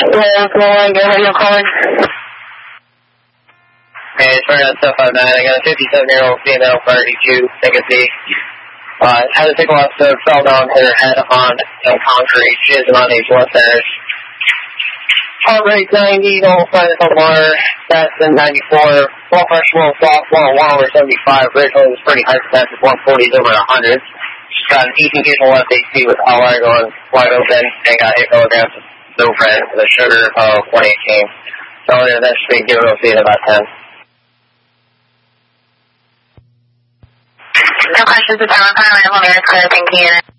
Yeah, go on, go ahead, you're calling. Hey, it's Fernando 759. I got a 57-year-old female, 32, vacancy. Had a tickle episode, fell down, hit her head on concrete. She is on these left centers. Heart rate 90, normal sinus on water, stats in 94, blood pressure low, soft, 101 over 75, originally was pretty hypertensive, 140 is over 100. She's got an ECG left AC with LR going wide open, and got 8 milligrams of Zofran with a sugar of 118. So that should be given OC at about 10. No questions at time. I'm clear. Thank you.